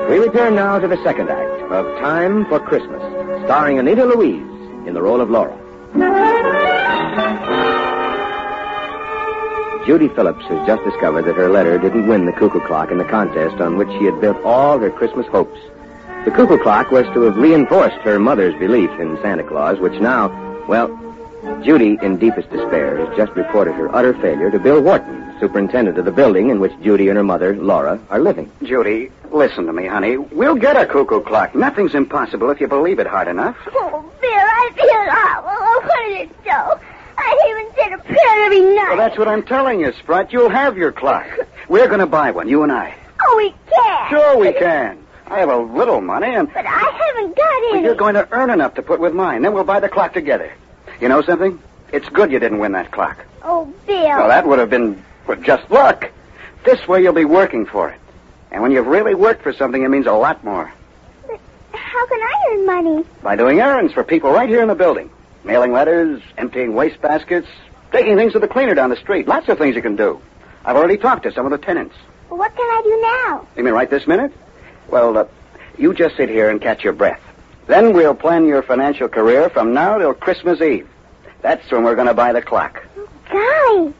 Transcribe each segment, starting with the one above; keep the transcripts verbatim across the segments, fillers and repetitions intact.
We return now to the second act of Time for Christmas, starring Anita Louise in the role of Laura. Judy Phillips has just discovered that her letter didn't win the cuckoo clock in the contest on which she had built all her Christmas hopes. The cuckoo clock was to have reinforced her mother's belief in Santa Claus, which now, well, Judy, in deepest despair, has just reported her utter failure to Bill Wharton, superintendent of the building in which Judy and her mother, Laura, are living. Judy, listen to me, honey. We'll get a cuckoo clock. Nothing's impossible if you believe it hard enough. Oh, Bill, I feel awful. Oh, what did it do? I even said a prayer every night. Well, that's what I'm telling you, Sprite. You'll have your clock. We're going to buy one, you and I. Oh, we can't. Sure we can. I have a little money, and... But I haven't got any. Well, you're going to earn enough to put with mine. Then we'll buy the clock together. You know something? It's good you didn't win that clock. Oh, Bill. Well, that would have been well, just luck. This way you'll be working for it. And when you've really worked for something, it means a lot more. But how can I earn money? By doing errands for people right here in the building. Mailing letters, emptying wastebaskets, taking things to the cleaner down the street. Lots of things you can do. I've already talked to some of the tenants. Well, what can I do now? You mean right this minute? Well, uh, you just sit here and catch your breath. Then we'll plan your financial career from now till Christmas Eve. That's when we're going to buy the clock. Golly.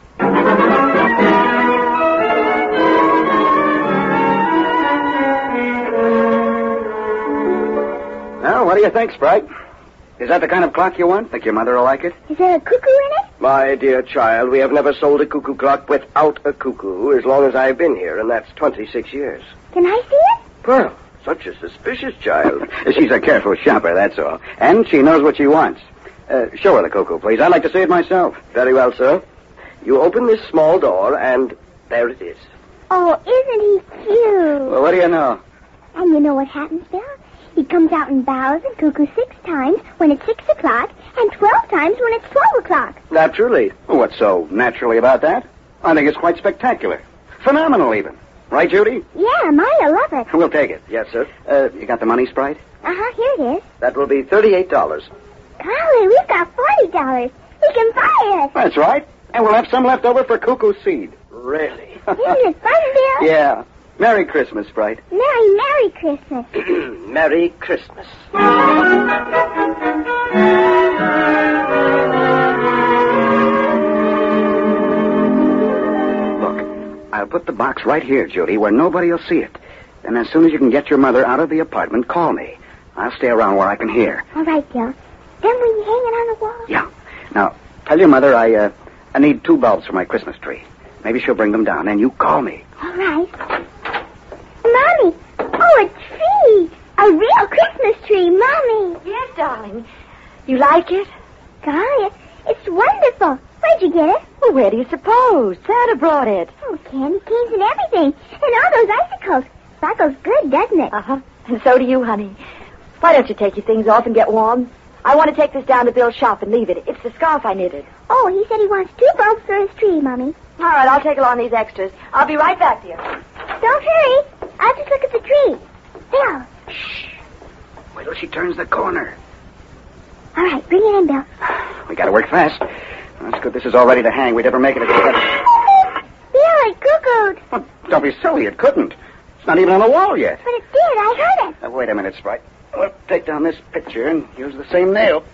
Now, what do you think, Sprite? Is that the kind of clock you want? Think your mother will like it? Is there a cuckoo in it? My dear child, we have never sold a cuckoo clock without a cuckoo as long as I've been here, and that's twenty-six years. Can I see it? Well, such a suspicious child. She's a careful shopper, that's all. And she knows what she wants. Uh, show her the cuckoo, please. I'd like to see it myself. Very well, sir. You open this small door, and there it is. Oh, isn't he cute? Well, what do you know? And you know what happens, Bill? He comes out and bows and cuckoo six times when it's six o'clock and twelve times when it's twelve o'clock. Naturally. Well, what's so naturally about that? I think it's quite spectacular. Phenomenal, even. Right, Judy? Yeah, Maya love it. We'll take it. Yes, sir. Uh, you got the money, Sprite? Uh-huh, here it is. That will be thirty-eight dollars. Golly, we've got forty dollars. We can buy it. That's right. And we'll have some left over for cuckoo seed. Really? Isn't it fun, Bill? Yeah. Merry Christmas, Sprite. Merry, Merry Christmas. Merry Christmas. Look, I'll put the box right here, Judy, where nobody will see it. And as soon as you can get your mother out of the apartment, call me. I'll stay around where I can hear. All right, Bill. Then we hang it on the wall. Yeah. Now, tell your mother I, uh, I need two bulbs for my Christmas tree. Maybe she'll bring them down, and you call me. All right. Mommy! Oh, a tree! A real Christmas tree, Mommy! Yes, darling. You like it? Golly, it's wonderful. Where'd you get it? Well, where do you suppose? Santa brought it. Oh, candy canes and everything. And all those icicles. Sparkles good, doesn't it? Uh-huh. And so do you, honey. Why don't you take your things off and get warm? I want to take this down to Bill's shop and leave it. It's the scarf I knitted. Oh, he said he wants two bulbs for his tree, Mommy. All right, I'll take along these extras. I'll be right back, dear. Don't hurry. I'll just look at the tree. Bill. Shh. Wait till she turns the corner. All right, bring it in, Bill. We gotta work fast. That's good. This is all ready to hang. We'd never make it. Bill, it cuckooed. Well, don't be silly. It couldn't. It's not even on the wall yet. But it did. I heard it. Now, wait a minute, Sprite. We'll take down this picture and use the same nail.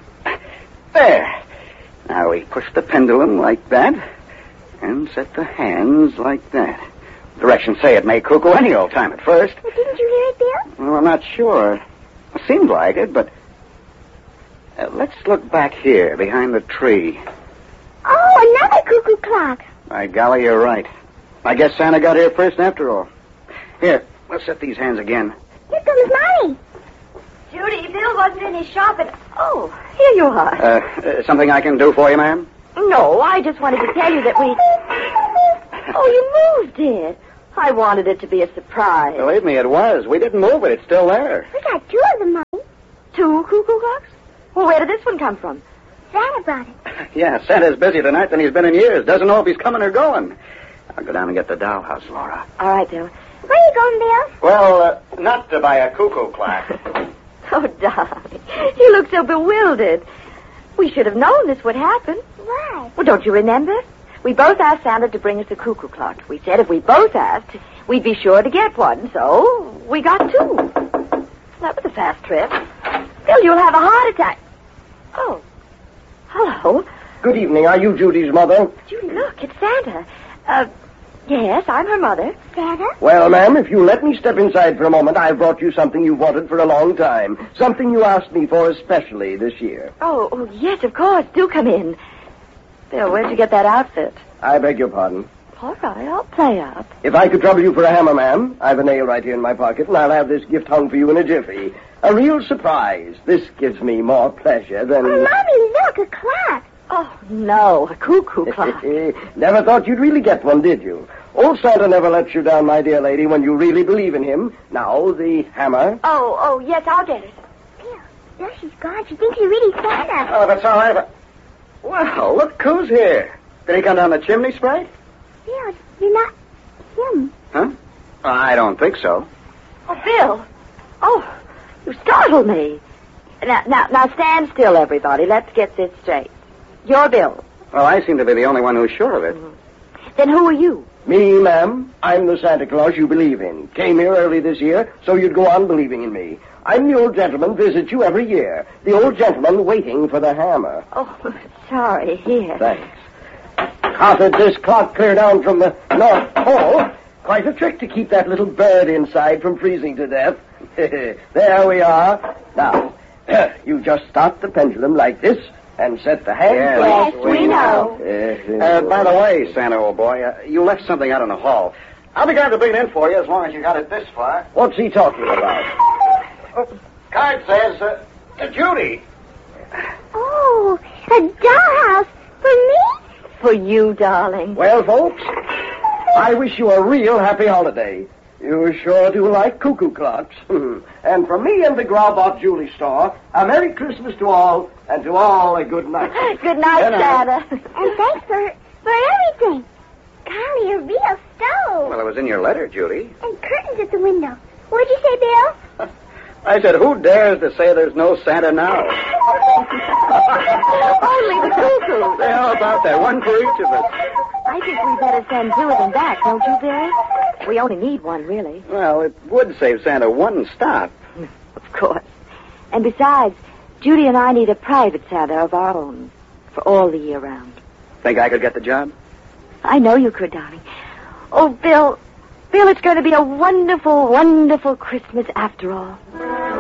There. Now we push the pendulum like that and set the hands like that. Directions say it may cuckoo any old time at first. Well, didn't you hear it, Bill? Well, I'm not sure. It seemed like it, but... Uh, let's look back here, behind the tree. Oh, another cuckoo clock. By golly, you're right. I guess Santa got here first after all. Here, we'll set these hands again. Here comes Mommy. Judy, Bill wasn't in his shop and... Oh, here you are. Uh, uh, something I can do for you, ma'am? No, I just wanted to tell you that we... Oh, you moved it. I wanted it to be a surprise. Believe me, it was. We didn't move it. It's still there. We got two of them, Mommy. Two cuckoo clocks? Well, where did this one come from? Santa brought it. Yeah, Santa's busier tonight than he's been in years. Doesn't know if he's coming or going. I'll go down and get the dollhouse, Laura. All right, Bill. Where are you going, Bill? Well, uh, not to buy a cuckoo clock. Oh, darling. You look so bewildered. We should have known this would happen. Why? Well, don't you remember? We both asked Santa to bring us a cuckoo clock. We said if we both asked, we we'd be sure to get one, so we got two. That was a fast trip. Bill, you'll have a heart attack. Oh. Hello. Good evening. Are you Judy's mother? Judy, look, it's Santa. Uh, yes, I'm her mother. Santa? Well, ma'am, if you let me step inside for a moment, I've brought you something you've wanted for a long time. Something you asked me for especially this year. Oh, oh, yes, of course. Do come in. Bill, where'd you get that outfit? I beg your pardon. All right, I'll play up. If I could trouble you for a hammer, ma'am, I've a nail right here in my pocket, and I'll have this gift hung for you in a jiffy. A real surprise. This gives me more pleasure than... Oh, Mommy, look, a clock. Oh, no, a cuckoo clock. Never thought you'd really get one, did you? Old Santa never lets you down, my dear lady, when you really believe in him. Now, the hammer. Oh, oh, yes, I'll get it. Bill, Bill, she's gone. She thinks you're really Santa. Oh, that's all right. Well, look who's here. Did he come down the chimney, Sprite? Bill, you're not him. Huh? I don't think so. Oh, Bill. Oh, you startled me. Now, now, now stand still, everybody. Let's get this straight. You're Bill. Well, I seem to be the only one who's sure of it. Mm-hmm. Then who are you? Me, ma'am. I'm the Santa Claus you believe in. Came here early this year, so you'd go on believing in me. I'm the old gentleman visits you every year. The old gentleman waiting for the hammer. Oh, sorry. Here. Thanks. How did this clock clear down from the North Pole? Quite a trick to keep that little bird inside from freezing to death. There we are. Now, you just start the pendulum like this and set the hand. Yes, we know. Uh, by the way, Santa, old boy, uh, you left something out in the hall. I'll be glad to bring it in for you as long as you got it this far. What's he talking about? Oh, card says, uh, uh, Judy. Oh, a dollhouse for me? For you, darling. Well, folks, I wish you a real happy holiday. You sure do like cuckoo clocks. And from me and the Grobot Jewelry Store, a Merry Christmas to all, and to all a good night. Good night, Good night. Santa. And thanks for for everything. Golly, a real stove. Well, it was in your letter, Judy. And curtains at the window. What'd you say, Bill? I said, who dares to say there's no Santa now? Only the cuckoo. Say, how about that? One for each of us. I think we better send two of them back, don't you, Bill? We only need one, really. Well, it would save Santa one stop. Of course. And besides, Judy and I need a private Santa of our own for all the year round. Think I could get the job? I know you could, darling. Oh, Bill, Bill, it's going to be a wonderful, wonderful Christmas after all.